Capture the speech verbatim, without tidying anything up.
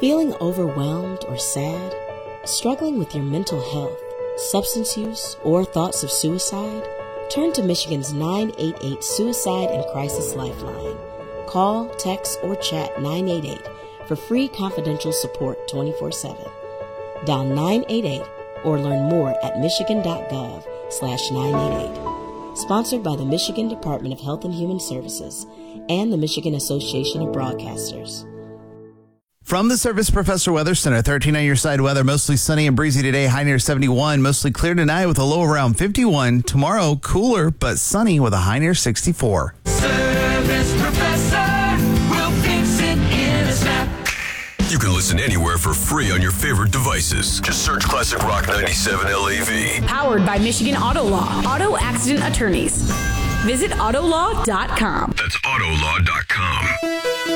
Feeling overwhelmed or sad? Struggling with your mental health, substance use, or thoughts of suicide? Turn to Michigan's nine eight eight Suicide and Crisis Lifeline. Call, text, or chat nine eight eight for free confidential support twenty-four seven. Dial nine eight eight or learn more at michigan.gov slash 988. Sponsored by the Michigan Department of Health and Human Services and the Michigan Association of Broadcasters. From the Service Professor Weather Center, thirteen on your side weather, mostly sunny and breezy today, high near seventy-one, mostly clear tonight with a low around fifty-one. Tomorrow, cooler but sunny with a high near sixty-four. Service Professor will fix it in a snap. You can listen anywhere for free on your favorite devices. Just search Classic Rock ninety-seven L A V. Powered by Michigan Auto Law, auto accident attorneys. Visit auto law dot com. That's auto law dot com.